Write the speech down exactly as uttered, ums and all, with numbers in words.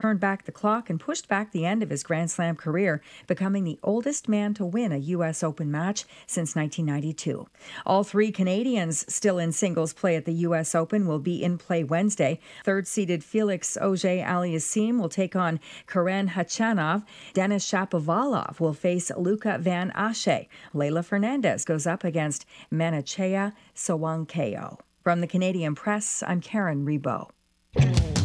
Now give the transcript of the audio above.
turned back the clock and pushed back the end of his Grand Slam career, becoming the oldest man to win a U S Open match since nineteen ninety-two. All three Canadians still in singles play at the U S Open will be in play Wednesday. Third-seeded Felix Auger-Aliassime will take on Karen Khachanov. Denis Shapovalov will face Luca Van Assche. Leylah Fernandez goes up against Menechea Sowonkheo. From the Canadian Press, I'm Karen Rebo.